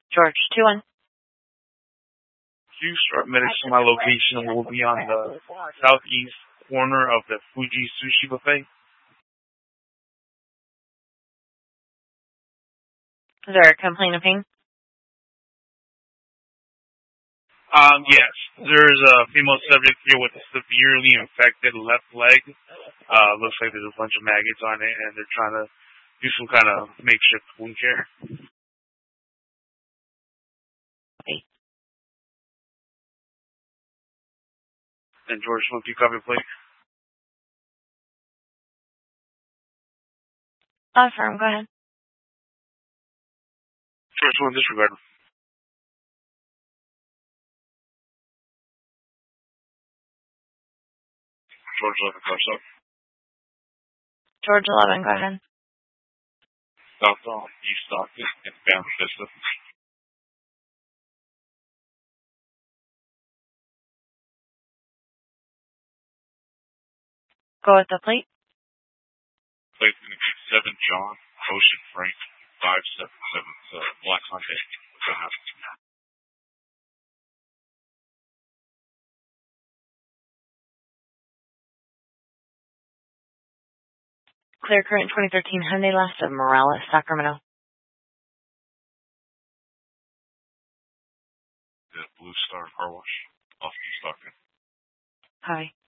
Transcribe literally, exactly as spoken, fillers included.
George, two one. Two sharp medics to my location will be on the southeast corner of the Fuji Sushi Buffet. Is there a complaint of pain? Um, yes. There's a female subject here with a severely infected left leg. Uh, looks like there's a bunch of maggots on it, and they're trying to do some kind of makeshift wound care. Okay. And George, will you copy, please? Affirm, go ahead. George, one disregard. George eleven, close up. George eleven, go ahead. Southall, East Stockton, and Bam Vista. Go with the plate. Plate's going to be seven John, Ocean Frank, five seven seven, uh, Black Sunday. Clear current twenty thirteen Hyundai Last of Morales, Sacramento. The Blue Star Car Wash, off East Stockton. Hi.